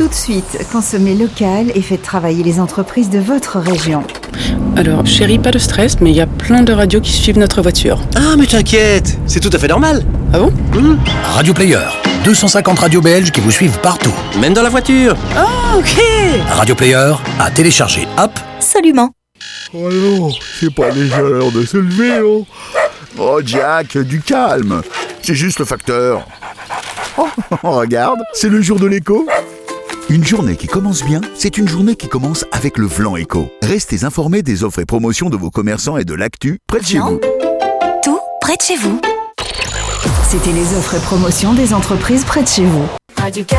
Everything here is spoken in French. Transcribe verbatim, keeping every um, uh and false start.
Tout de suite, consommez local et faites travailler les entreprises de votre région. Alors, chérie, pas de stress, mais il y a plein de radios qui suivent notre voiture. Ah, mais t'inquiète, c'est tout à fait normal. Ah bon ? Mmh. Radio Player, deux cent cinquante radios belges qui vous suivent partout. Même dans la voiture. Ah, ok. Radio Player, à télécharger app. Absolument. Oh non, c'est pas déjà l'heure de se lever, oh. Oh Jack, du calme. C'est juste le facteur. Oh, regarde, c'est le jour de l'écho. Une journée qui commence bien, c'est une journée qui commence avec le Vlan Éco. Restez informés des offres et promotions de vos commerçants et de l'actu près de chez Vlan, vous. tout près de chez vous. C'était les offres et promotions des entreprises près de chez vous. Radio